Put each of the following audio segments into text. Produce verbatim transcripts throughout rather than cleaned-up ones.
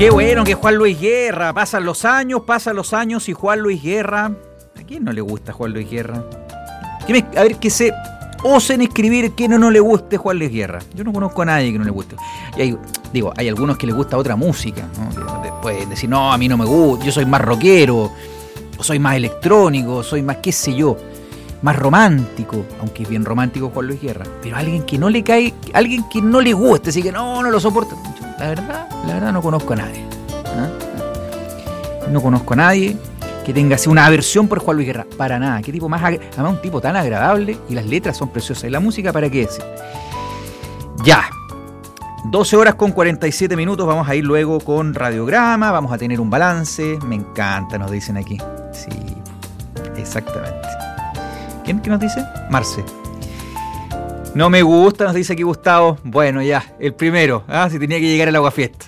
Qué bueno que Juan Luis Guerra. Pasan los años, pasan los años y Juan Luis Guerra... ¿A quién no le gusta Juan Luis Guerra? Que me, a ver, que se osen escribir que no, no le guste Juan Luis Guerra. Yo no conozco a nadie que no le guste. Y hay, digo, hay algunos que les gusta otra música, ¿no? Que pueden decir, no, a mí no me gusta, yo soy más rockero, o soy más electrónico, soy más, qué sé yo, más romántico, aunque es bien romántico Juan Luis Guerra. Pero alguien que no le cae, alguien que no le guste, así que no, no lo soporta. La verdad, la verdad no conozco a nadie. ¿Ah? No conozco a nadie que tenga así una aversión por Juan Luis Guerra. Para nada. Qué tipo más, además un tipo tan agradable y las letras son preciosas. Y la música, ¿para qué decir? Ya. doce horas con cuarenta y siete minutos. Vamos a ir luego con radiograma. Vamos a tener un balance. Me encanta, nos dicen aquí. Sí, exactamente. ¿Quién qué nos dice? Marce. No me gusta, nos dice aquí Gustavo. Bueno, ya, el primero. Ah, si tenía que llegar el aguafiesta.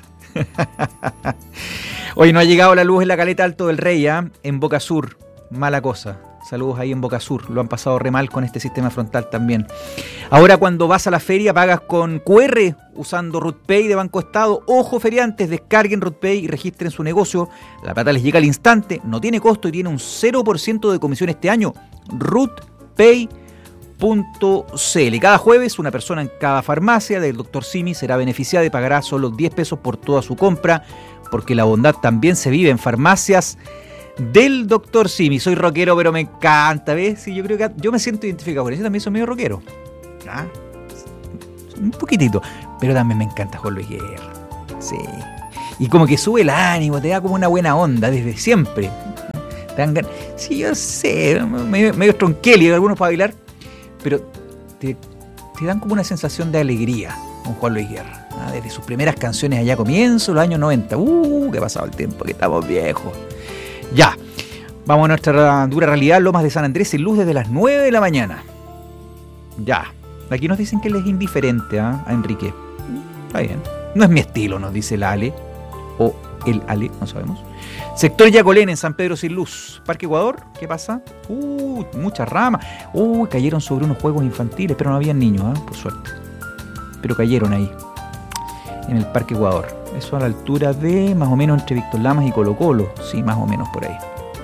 Hoy no ha llegado la luz en la Caleta Alto del Rey, ¿eh? En Boca Sur. Mala cosa. Saludos ahí en Boca Sur. Lo han pasado re mal con este sistema frontal también. Ahora cuando vas a la feria pagas con cu erre usando RutPay de Banco Estado. Ojo, feriantes, descarguen RutPay y registren su negocio. La plata les llega al instante, no tiene costo y tiene un cero por ciento de comisión este año. RutPay punto c l. Cada jueves una persona en cada farmacia del doctor Simi será beneficiada y pagará solo diez pesos por toda su compra, porque la bondad también se vive en farmacias del doctor Simi. Soy rockero, pero me encanta, ¿ves? Sí, yo creo que yo me siento identificado con eso, también soy medio rockero. ¿Ah? Un poquitito, pero también me encanta Juan Luis Guerra. Sí. Y como que sube el ánimo, te da como una buena onda desde siempre. Te dan gan... Sí, yo sé, medio, medio tronqueli, algunos para bailar, pero te, te dan como una sensación de alegría con Juan Luis Guerra. ¿Ah? Desde sus primeras canciones allá a comienzo, los años noventa. Uh, que ha pasado el tiempo, que estamos viejos. Ya, vamos a nuestra dura realidad. Lomas de San Andrés sin luz desde las nueve de la mañana. Ya, aquí nos dicen que él es indiferente, ¿eh? A Enrique. Está bien, no es mi estilo, nos dice el Ale. O el Ale, no sabemos. Sector Yacolén en San Pedro sin luz. Parque Ecuador, ¿qué pasa? Uh, muchas ramas. Uh, cayeron sobre unos juegos infantiles, pero no habían niños, ¿eh? Por suerte. Pero cayeron ahí, en el Parque Ecuador. Eso a la altura de más o menos entre Víctor Lamas y Colo Colo. Sí, más o menos por ahí.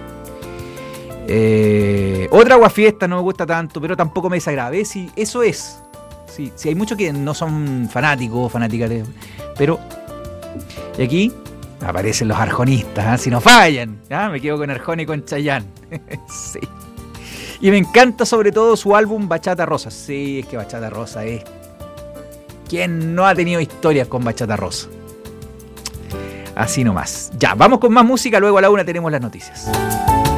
Eh, otra aguafiesta no me gusta tanto, pero tampoco me desagrada. ¿Ves? Sí, eso es. Sí, sí, hay muchos que no son fanáticos, fanáticas de... Pero... Y aquí aparecen los arjonistas, ¿eh? Si no fallan. ¿Ah? Me quedo con Arjona y con Chayanne. Sí. Y me encanta sobre todo su álbum Bachata Rosa. Sí, es que Bachata Rosa es... ¿Quién no ha tenido historias con Bachata Rosa? Así nomás. Ya, vamos con más música, luego a la una tenemos las noticias.